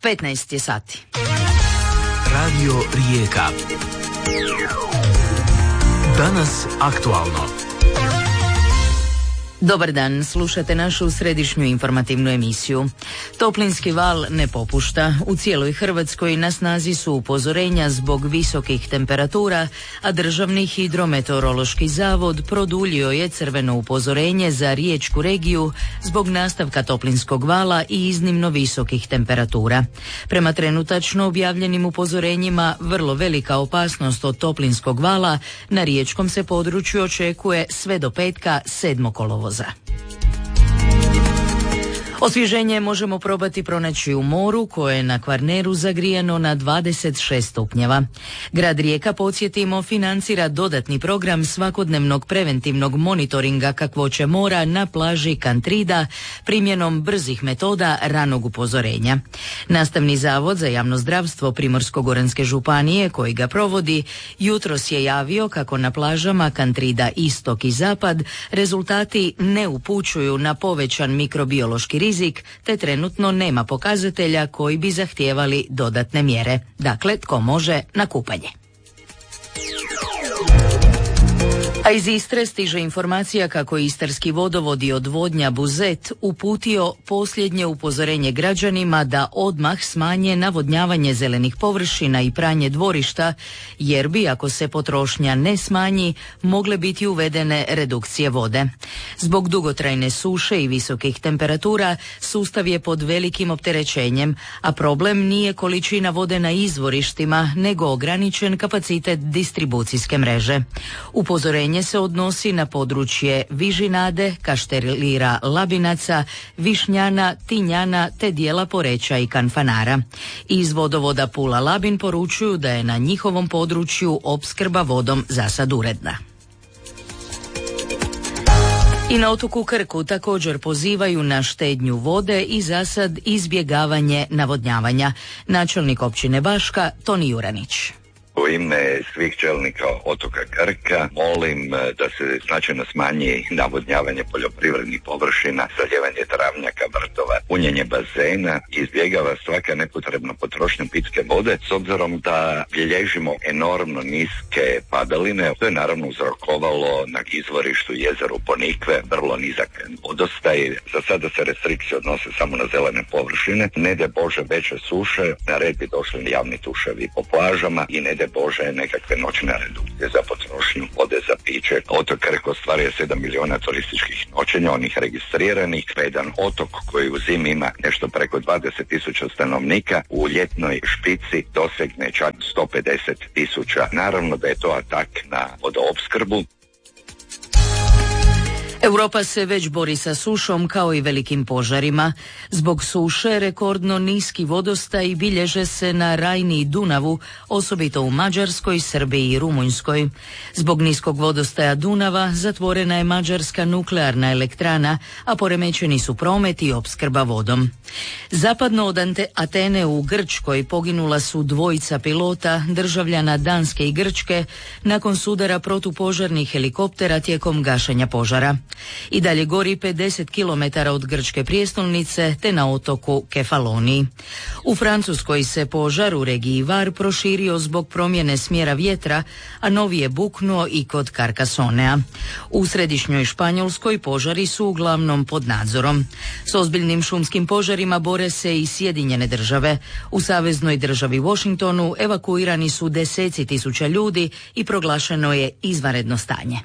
15 je sati. Radio Rijeka. Danas aktualno. Dobar dan, slušate našu središnju informativnu emisiju. Toplinski val ne popušta. U cijeloj Hrvatskoj na snazi su upozorenja zbog visokih temperatura, a Državni hidrometeorološki zavod produljio je crveno upozorenje za riječku regiju zbog nastavka toplinskog vala i iznimno visokih temperatura. Prema trenutačno objavljenim upozorenjima, vrlo velika opasnost od toplinskog vala na riječkom se području očekuje sve do petka 7. kolovoza. Osvježenje možemo probati pronaći u moru koje je na Kvarneru zagrijano na 26 stupnjeva. Grad Rijeka, podsjetimo, financira dodatni program svakodnevnog preventivnog monitoringa kakvoće mora na plaži Kantrida primjenom brzih metoda ranog upozorenja. Nastavni zavod za javno zdravstvo Primorsko-goranske županije koji ga provodi jutros je javio kako na plažama Kantrida istok i zapad rezultati ne upućuju na povećan mikrobiološki rizik, te trenutno nema pokazatelja koji bi zahtijevali dodatne mjere. Dakle, tko može na kupanje. A iz Istre stiže informacija kako Istarski vodovod i odvodnja Buzet uputio posljednje upozorenje građanima da odmah smanje navodnjavanje zelenih površina i pranje dvorišta, jer bi, ako se potrošnja ne smanji, mogle biti uvedene redukcije vode. Zbog dugotrajne suše i visokih temperatura sustav je pod velikim opterećenjem, a problem nije količina vode na izvorištima, nego ograničen kapacitet distribucijske mreže. Upozorenje se odnosi na područje Vižinade, Kaštelira Labinaca, Višnjana, Tinjana te dijela Poreča i Kanfanara. Iz vodovoda Pula Labin poručuju da je na njihovom području opskrba vodom zasad uredna. I na otoku Krku također pozivaju na štednju vode i zasad izbjegavanje navodnjavanja. Načelnik općine Baška, Toni Juranić. U ime svih čelnika otoka Krka molim da se značajno smanji navodnjavanje poljoprivrednih površina, zalijevanje travnjaka, vrtova, punjenje bazena i izbjegava svaka nepotrebna potrošnja pitke vode s obzirom da bilježimo enormno niske padaline. To je naravno uzrokovalo na izvorištu jezeru Ponikve vrlo nizak vodostaj. Za sada se restrikcije odnose samo na zelene površine. Ne de Bože veće suše, na red bi došli javni tuševi po plažama i ne de Bože nekakve noćne redukcije za potrošnju vode za piće. Otok Krk ostvaruje 7 miliona turističkih noćenja, onih registriranih. Jedan otok koji u zimi ima nešto preko 20.000 stanovnika, u ljetnoj špici dosegne čak 150.000. Naravno da je to atak na vodoopskrbu. Europa se već bori sa sušom kao i velikim požarima. Zbog suše rekordno niski vodostaj bilježe se na Rajni i Dunavu, osobito u Mađarskoj, Srbiji i Rumunjskoj. Zbog niskog vodostaja Dunava zatvorena je mađarska nuklearna elektrana, a poremećeni su promet i opskrba vodom. Zapadno od Atene u Grčkoj poginula su dvojica pilota, državljana Danske i Grčke, nakon sudara protupožarnih helikoptera tijekom gašenja požara. I dalje gori 50 km od grčke prijestolnice te na otoku Kefaloniji. U Francuskoj se požar u regiji Var proširio zbog promjene smjera vjetra, a novi je buknuo i kod Carcassonea. U središnjoj Španjolskoj požari su uglavnom pod nadzorom. S ozbiljnim šumskim požarima bore se i Sjedinjene države. U saveznoj državi Washingtonu evakuirani su deseci tisuća ljudi i proglašeno je izvanredno stanje.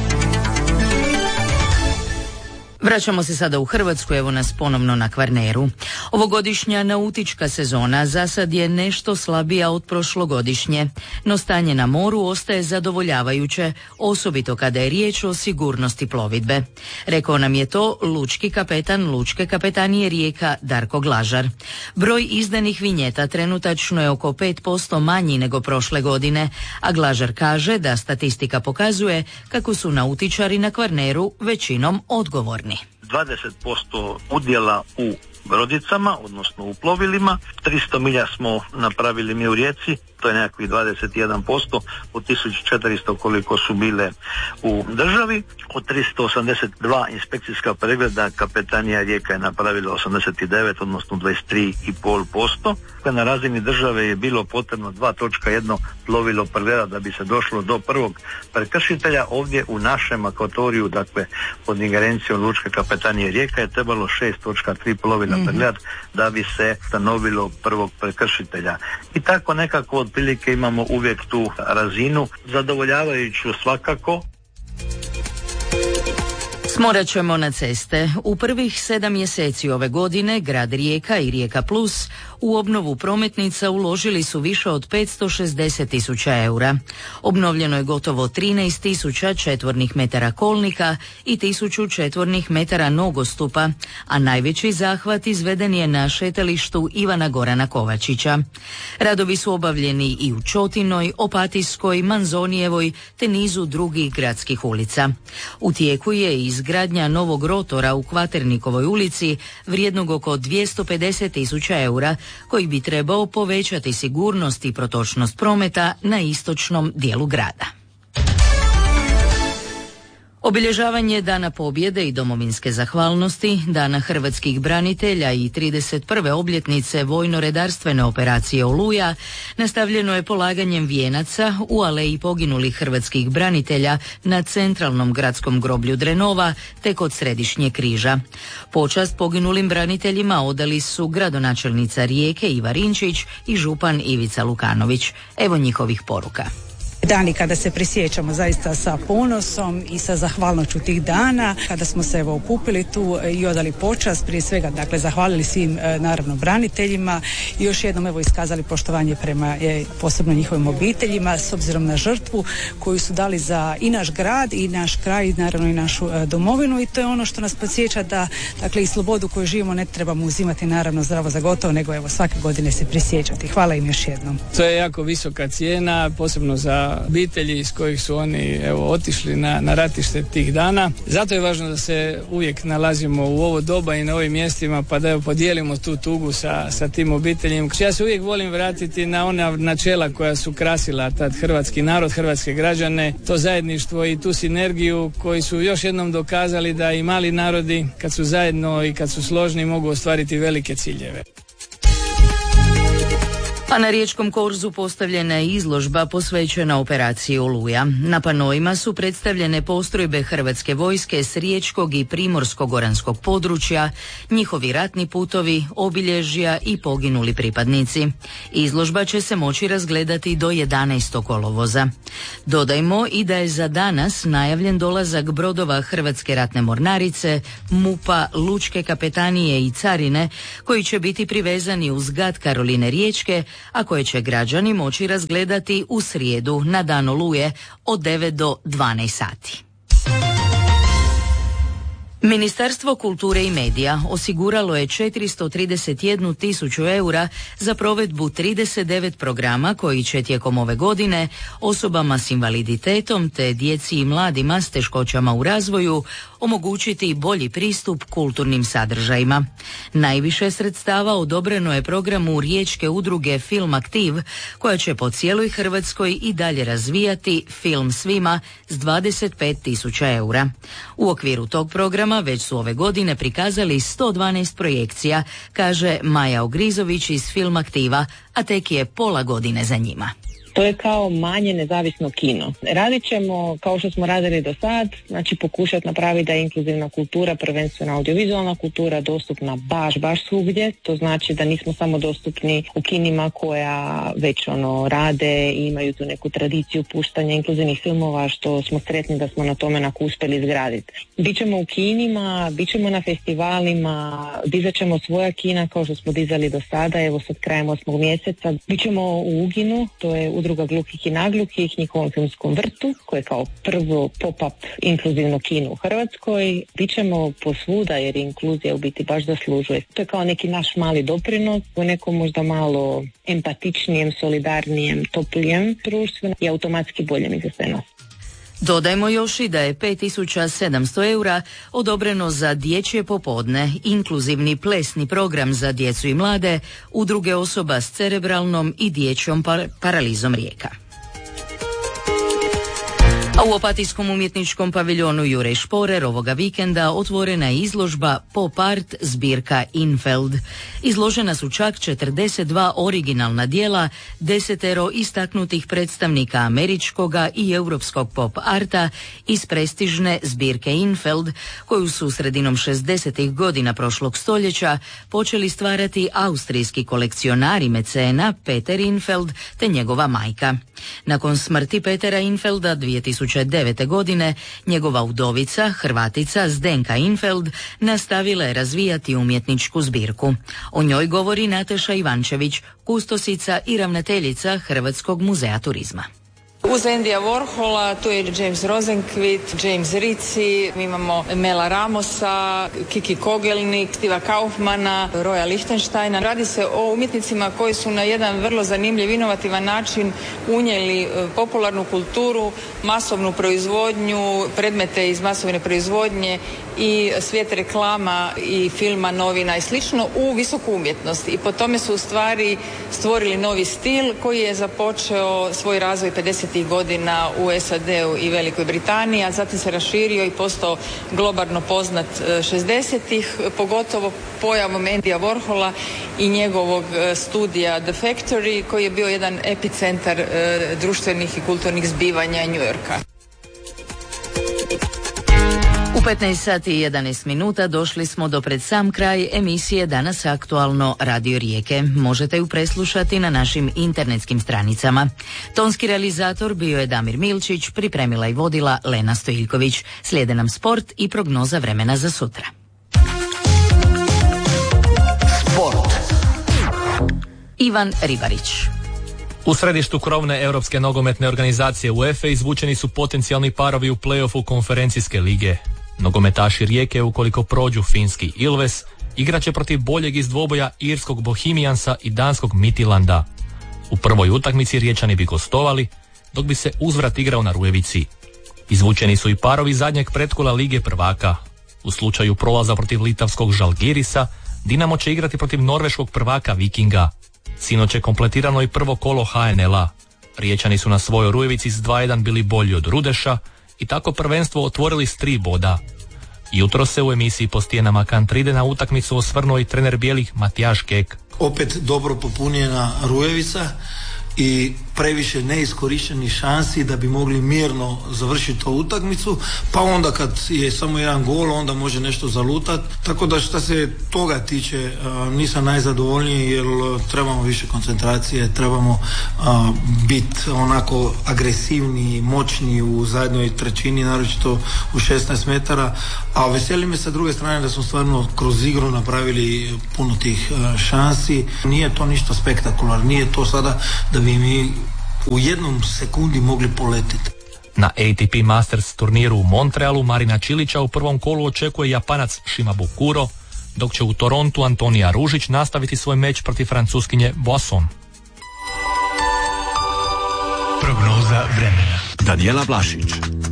Vraćamo se sada u Hrvatsku, evo nas ponovno na Kvarneru. Ovogodišnja nautička sezona zasad je nešto slabija od prošlogodišnje, no stanje na moru ostaje zadovoljavajuće, osobito kada je riječ o sigurnosti plovidbe. Rekao nam je to lučki kapetan Lučke kapetanije Rijeka Darko Glažar. Broj izdanih vinjeta trenutačno je oko 5% manji nego prošle godine, a Glažar kaže da statistika pokazuje kako su nautičari na Kvarneru većinom odgovorni. 20% udjela u brodicama, odnosno u plovilima. 300 milja smo napravili mi u Rijeci, to je nekakvih 21% od 1400 koliko su bile u državi. Od 382 inspekcijska pregleda kapetanija Rijeka je napravila 89, odnosno 23,5%. Na razini države je bilo potrebno 2.1 plovilo pregleda da bi se došlo do prvog prekršitelja. Ovdje u našem akvatoriju, dakle pod ingerencijom Lučke kapetanije Rijeka, je trebalo 6.3 plovila pregleda da bi se stanovilo prvog prekršitelja. I tako nekako otprilike imamo uvijek tu razinu, zadovoljavajuću svakako. Smorat ćemo na ceste. U prvih 7 mjeseci ove godine grad Rijeka i Rijeka Plus u obnovu prometnica uložili su više od 560.000 eura. Obnovljeno je gotovo 13.000 četvornih metara kolnika i 1.000 četvornih metara nogostupa, a najveći zahvat izveden je na šetalištu Ivana Gorana Kovačića. Radovi su obavljeni i u Čotinoj, Opatijskoj, Manzonijevoj te nizu drugih gradskih ulica. U tijeku je izgradnja novog rotora u Kvaternikovoj ulici vrijednog oko 250.000 eura, koji bi trebao povećati sigurnost i protočnost prometa na istočnom dijelu grada. Obilježavanje Dana pobjede i domovinske zahvalnosti, Dana hrvatskih branitelja i 31. obljetnice vojno-redarstvene operacije Oluja nastavljeno je polaganjem vijenaca u aleji poginulih hrvatskih branitelja na centralnom gradskom groblju Drenova te kod Središnjeg križa. Počast poginulim braniteljima odali su gradonačelnica Rijeke Iva Rinčić i župan Ivica Lukanović. Evo njihovih poruka. Dani kada se prisjećamo zaista sa ponosom i sa zahvalnošću tih dana, kada smo se okupili tu i odali počast, prije svega dakle zahvalili svim naravno braniteljima i još jednom iskazali poštovanje prema posebno njihovim obiteljima s obzirom na žrtvu koju su dali za i naš grad i naš kraj i naravno i našu domovinu, i to je ono što nas podsjeća da dakle i slobodu koju živimo ne trebamo uzimati naravno zdravo za gotovo, nego svake godine se prisjećati. Hvala im još jednom. To je jako visoka cijena, posebno za obitelji iz kojih su oni otišli na ratište tih dana. Zato je važno da se uvijek nalazimo u ovo doba i na ovim mjestima pa da podijelimo tu tugu sa tim obiteljima. Ja se uvijek volim vratiti na ona načela koja su krasila tad hrvatski narod, hrvatske građane, to zajedništvo i tu sinergiju koji su još jednom dokazali da i mali narodi kad su zajedno i kad su složni mogu ostvariti velike ciljeve. A na Riječkom korzu postavljena je izložba posvećena operaciji Oluja. Na panojima su predstavljene postrojbe Hrvatske vojske s riječkog i primorsko-goranskog područja, njihovi ratni putovi, obilježja i poginuli pripadnici. Izložba će se moći razgledati do 11. kolovoza. Dodajmo i da je za danas najavljen dolazak brodova Hrvatske ratne mornarice, MUP-a, Lučke kapetanije i Carine, koji će biti privezani uz gat Karoline Riječke, a koje će građani moći razgledati u srijedu na dan Oluje od 9 do 12 sati. Ministarstvo kulture i medija osiguralo je 431.000 eura za provedbu 39 programa koji će tijekom ove godine osobama s invaliditetom te djeci i mladima s teškoćama u razvoju omogućiti bolji pristup kulturnim sadržajima. Najviše sredstava odobreno je programu riječke udruge Film Aktiv, koja će po cijeloj Hrvatskoj i dalje razvijati Film svima s 25.000 eura. U okviru tog programa već su ove godine prikazali 112 projekcija, kaže Maja Ogrizović iz Film Aktiva, a tek je pola godine za njima. To je kao manje nezavisno kino. Radit ćemo kao što smo radili do sad, znači pokušati napraviti da je inkluzivna kultura, prvenstveno audiovizualna kultura, dostupna baš svugdje. To znači da nismo samo dostupni u kinima koja već rade i imaju tu neku tradiciju puštanja inkluzivnih filmova, što smo sretni da smo na tome uspjeli izgraditi. Bićemo u kinima, bićemo na festivalima, dizat ćemo svoja kina kao što smo dizali do sada, evo sad krajem 8. mjeseca. Bićemo u Uginu, to je udruga gluhih i nagluhih, njihovom filmskom vrtu, koje je kao prvo pop-up inkluzivno kino u Hrvatskoj. Bićemo posvuda jer inkluzija u biti baš zaslužuje. To je kao neki naš mali doprinos u nekom možda malo empatičnijem, solidarnijem, toplijem društvu i automatski boljem i za sve nas. Dodajmo još i da je 5.700 eura odobreno za dječje popodne, inkluzivni plesni program za djecu i mlade, udruge osoba s cerebralnom i dječjom paralizom Rijeka. A u Opatijskom umjetničkom paviljonu Jure Šporer ovoga vikenda otvorena je izložba Pop art zbirka Infeld. Izložena su čak 42 originalna djela, 10 istaknutih predstavnika američkoga i europskog pop arta iz prestižne zbirke Infeld, koju su sredinom 60. godina prošlog stoljeća počeli stvarati austrijski kolekcionari mecena Peter Infeld te njegova majka. Nakon smrti Petera Infelda 2009. godine, njegova udovica, Hrvatica Zdenka Infeld, nastavila je razvijati umjetničku zbirku. O njoj govori Nataša Ivančević, kustosica i ravnateljica Hrvatskog muzeja turizma. Uz Endija Warhola tu je James Rosenqvist, James Ritchie, mi imamo Mela Ramosa, Kiki Kogelnik, Stiva Kaufmana, Roya Lichtensteina. Radi se o umjetnicima koji su na jedan vrlo zanimljiv, inovativan način unijeli popularnu kulturu, masovnu proizvodnju, predmete iz masovne proizvodnje i svijet reklama i filma, novina i slično u visoku umjetnost. I po tome su u stvari stvorili novi stil koji je započeo svoj razvoj 50. godina u SAD-u i Velikoj Britaniji, a zatim se raširio i postao globalno poznat 60-ih, pogotovo pojavom Endija Warhola i njegovog studija The Factory, koji je bio jedan epicentar društvenih i kulturnih zbivanja New Yorka. U 15 sati i 11 minuta došli smo do pred sam kraj emisije Danas aktualno Radio Rijeke. Možete ju preslušati na našim internetskim stranicama. Tonski realizator bio je Damir Milčić, pripremila i vodila Lena Stojiljković. Slijede nam sport i prognoza vremena za sutra. Sport. Ivan Ribarić. U središtu krovne europske nogometne organizacije UEFA izvučeni su potencijalni parovi u play-offu konferencijske lige. Nogometaši Rijeke, ukoliko prođu finski Ilves, igraće protiv boljeg iz dvoboja irskog Bohemiansa i danskog Midtjylanda. U prvoj utakmici Riječani bi gostovali, dok bi se uzvrat igrao na Rujevici. Izvučeni su i parovi zadnjeg pretkola Lige prvaka. U slučaju prolaza protiv litavskog Žalgirisa, Dinamo će igrati protiv norveškog prvaka Vikinga. Sinoć je kompletirano i prvo kolo HNL-a. Riječani su na svojoj Rujevici s 2:1 bili bolji od Rudeša i tako prvenstvo otvorili s 3 boda. Jutro se u emisiji Po stijenama Kantride na utakmicu osvrnuo i trener bijelih Matijaš Kek. Opet dobro popunjena Rujevica i previše neiskorištenih šansi da bi mogli mirno završiti tu utakmicu, pa onda kad je samo jedan gol onda može nešto zalutati, tako da što se toga tiče nisam najzadovoljniji jer trebamo više koncentracije, trebamo biti onako agresivni, moćni u zadnjoj trećini, naročito u 16 metara, a veseli me sa druge strane da smo stvarno kroz igru napravili puno tih šansi. Nije to ništa spektakularno, nije to sada da bi mi u jednom sekundi mogli poletiti. Na ATP Masters turniru u Montrealu Marina Čilića u prvom kolu očekuje Japanac Shima Bukuro, dok će u Torontu Antonija Ružić nastaviti svoj meč protiv Francuskinje Boisson. Prognoza vremena. Danijela Vlašić.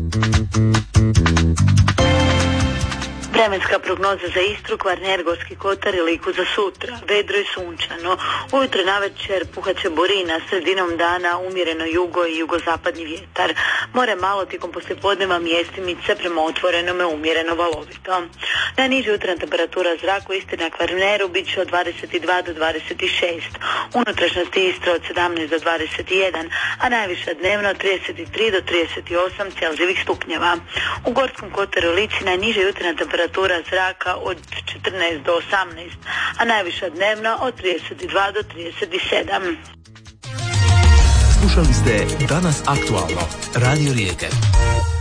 Vremenska prognoza za Istru, Kvarner, Gorski kotar i Liku za sutra. Vedro i sunčano. Ujutro navečer puhaće borina, sredinom dana umjereno jugo i jugozapadni vjetar. More malo tijekom poslijepodneva mjestimice prema otvorenome umjereno valovito. Najniža jutarnja temperatura zraka u Istri na Kvarneru bit će od 22 do 26. Unutrašnjosti Istre od 17 do 21, a najviša dnevno od 33 do 38 Celzijevih stupnjeva. U Gorskom kotaru i Lici najniža jutarnja temperatura zraka od 14 do 18, a najviša dnevna od 32 do 37. Slušali ste Danas aktualno, Radio Rijeke.